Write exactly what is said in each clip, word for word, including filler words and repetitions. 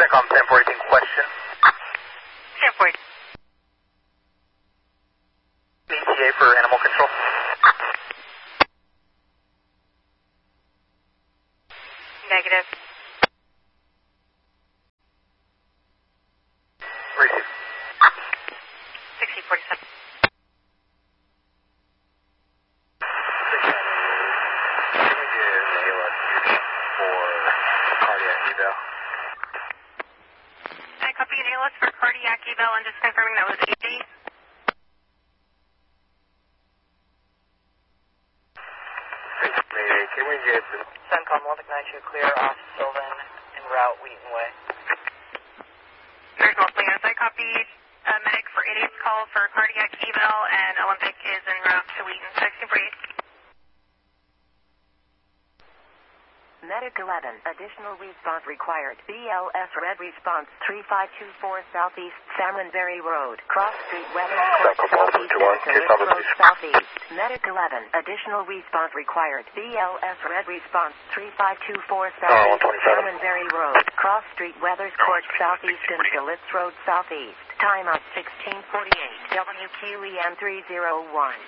SANCOM ten four eighteen, question. ten four eighteen. E T A for animal control. Negative. Receive. sixty forty-seven. I copy an A L S for cardiac eval and just confirming that was eighty. Can we get SANCOM one nine two clear off Sylvan en route Wheaton Way. There's mostly as I copied a medic for eightieth call for cardiac eval and Olympic is en route to Wheaton. sixteen forty-eight. Medic eleven, additional response required. B L S red response three five two four Southeast Salmonberry Road, Cross Street, Weathers Court, Southeast, Angeles Road, Southeast. Medic eleven, additional response required. B L S red response three five two four Southeast Salmonberry Road, Cross Street, Weathers Court, Southeast, Angeles Road, Southeast. Time of sixteen forty-eight. W Q E M three zero one.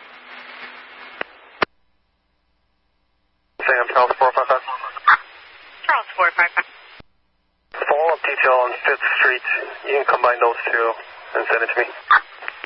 Sam, Charles four five five. Charles four five five. Follow-up detail on fifth Street. You can combine those two and send it to me.